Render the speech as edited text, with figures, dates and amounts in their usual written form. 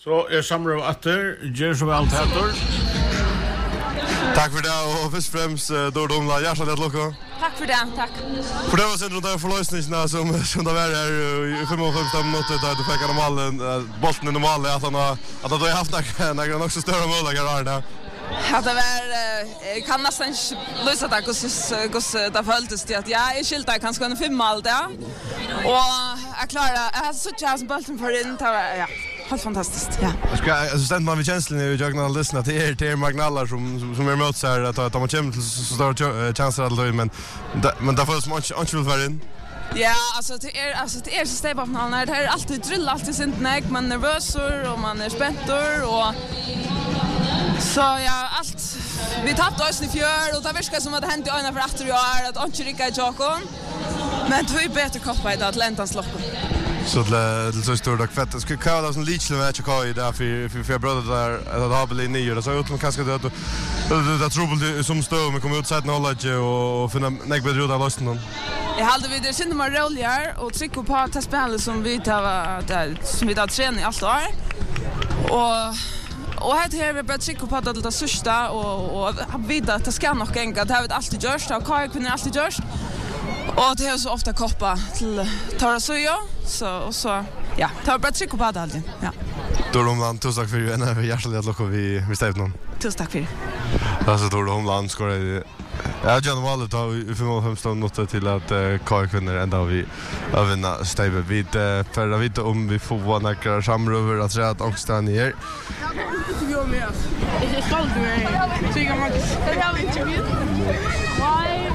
Så samråd atter, gjør så vel teater. Tack för det och först främst då de la hjärtat att locka. Tack för det, tack. För det var sen runt där förlösningarna som det var här i 55 minuter där du fick de alla bollen i normala att han då har haft några också större möjligheter där. Ja, det var kan nästan lösa det hos det följdes det att jag är skilt där kanske en 5 mål där. Och jag klarar jag har så chans bollen för in ja. Helt fantastiskt, ja. Assistent man vid känslan i Jagna lyssna till Magnallar som är möts här att man kommer till så stora chanser att lösa men där får man inte vill vara in. Ja, alltså det är så stäv på finalen. Det är alltid drill, alltid sint näck, man är nervös och man är spänd och så ja, allt vi tappade oss i fjör och det verkar som att det hände öarna för att vi har att inte rika i Jakob. Men det är bättre koppa i Atlantans lopp. Så det så stort och fett. Ska kalla som lichlen med Chicago där för bröder där att ha väl i nio så ut man kanske det trubbel som står med kommer ut sätta knowledge och finna nägbe ruda lösningen. Jag hade vidare synd man roller och trycka på att spela som vi tar träning allt år. Och här vi bara trycka på att det sista och vidare att det ska nog enka. Det har vi alltid gjort och Kai kunde alltid gjort. Och det är så ofta koppa till Tara Soja så ja, ta bara trycka på det alltid. Ja. Då Romland tusen tack för en hjärtligt att locka vi stävt någon. Tusen tack för. Alltså då Romland ska det jag gör nog alla ta i 55 minuter till att Kai kunde ända vi vinna stävet vid för att veta om vi får några samröver att säga att också ner. Jag med. Jag är stolt över dig. Så jag måste jag intervju. Why?